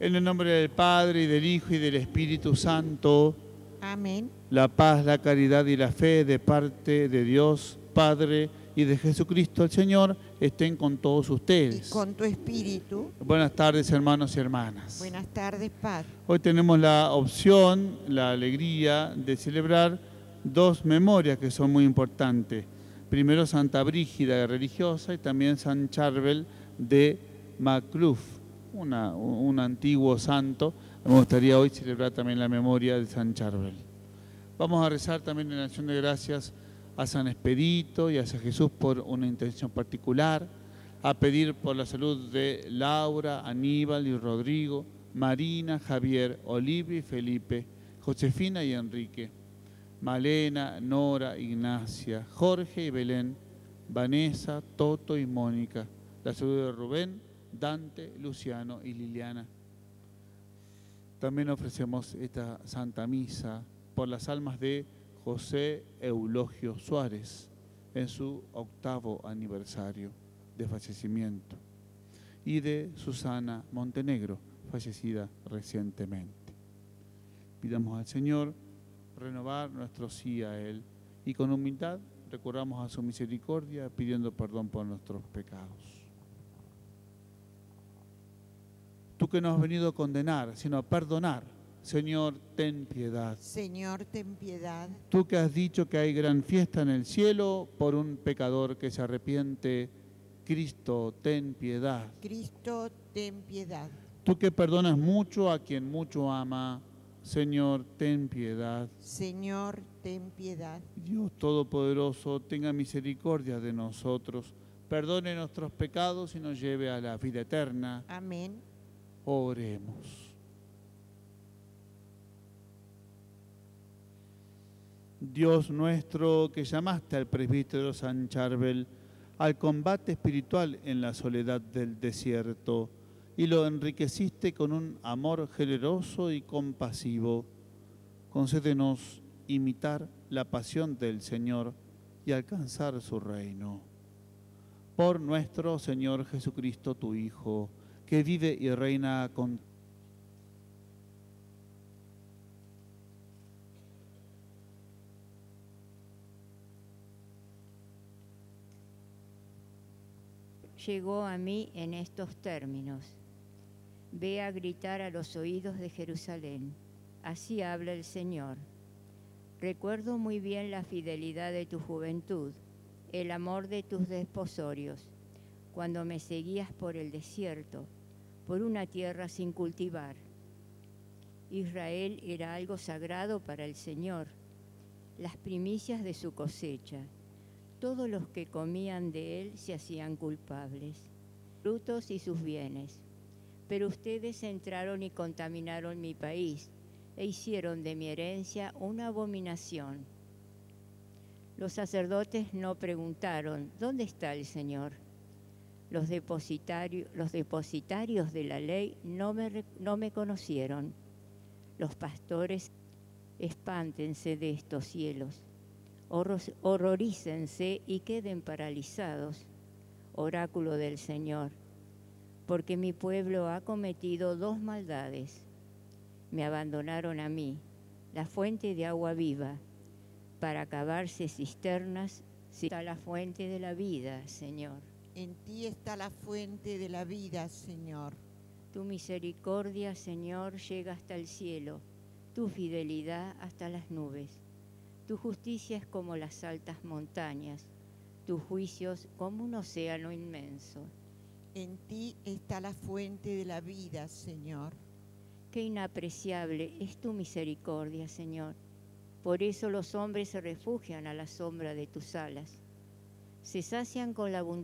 En el nombre del Padre, y del Hijo, y del Espíritu Santo. Amén. La paz, la caridad y la fe de parte de Dios Padre y de Jesucristo el Señor estén con todos Y ustedes. con tu espíritu. Buenas tardes, hermanos y hermanas. Buenas tardes, Padre. Hoy tenemos la opción, la alegría de celebrar dos memorias que son muy importantes. Primero Santa Brígida religiosa y también San Charbel de Macluf, un antiguo santo. Me gustaría hoy celebrar también la memoria de San Charbel. Vamos a rezar también en acción de gracias a San Expedito y a San Jesús por una intención particular, a pedir por la salud de Laura, Aníbal y Rodrigo, Marina, Javier, Olivia y Felipe, Josefina y Enrique, Malena, Nora, Ignacia, Jorge y Belén, Vanessa, Toto y Mónica, la salud de Rubén, Dante, Luciano y Liliana. También ofrecemos esta Santa Misa por las almas de José Eulogio Suárez en su 8º aniversario de fallecimiento y de Susana Montenegro, fallecida recientemente. Pidamos al Señor renovar nuestro sí a Él y con humildad recurramos a su misericordia pidiendo perdón por nuestros pecados. Tú que no has venido a condenar, sino a perdonar, Señor, ten piedad. Señor, ten piedad. Tú que has dicho que hay gran fiesta en el cielo por un pecador que se arrepiente, Cristo, ten piedad. Cristo, ten piedad. Tú que perdonas mucho a quien mucho ama, Señor, ten piedad. Señor, ten piedad. Dios Todopoderoso, tenga misericordia de nosotros, perdone nuestros pecados y nos lleve a la vida eterna. Amén. Oremos. Dios nuestro, que llamaste al presbítero San Charbel al combate espiritual en la soledad del desierto y lo enriqueciste con un amor generoso y compasivo, concédenos imitar la pasión del Señor y alcanzar su reino. Por nuestro Señor Jesucristo, tu Hijo, que vive y reina con llegó a mí en estos términos: ve a gritar a los oídos de Jerusalén, así habla el Señor. Recuerdo muy bien la fidelidad de tu juventud, el amor de tus desposorios, cuando me seguías por el desierto, por una tierra sin cultivar. Israel era algo sagrado para el Señor, las primicias de su cosecha. Todos los que comían de él se hacían culpables, frutos y sus bienes. Pero ustedes entraron y contaminaron mi país e hicieron de mi herencia una abominación. Los sacerdotes no preguntaron: ¿dónde está el Señor? Los depositarios de la ley no me conocieron. Los pastores, espántense de estos cielos. Horrorícense y queden paralizados, oráculo del Señor, porque mi pueblo ha cometido 2 maldades. Me abandonaron a mí, la fuente de agua viva, para cavarse cisternas. Está la fuente de la vida, Señor. En ti está la fuente de la vida, Señor. Tu misericordia, Señor, llega hasta el cielo, tu fidelidad hasta las nubes. Tu justicia es como las altas montañas, tus juicios como un océano inmenso. En ti está la fuente de la vida, Señor. Qué inapreciable es tu misericordia, Señor. Por eso los hombres se refugian a la sombra de tus alas. Se sacian con la abundancia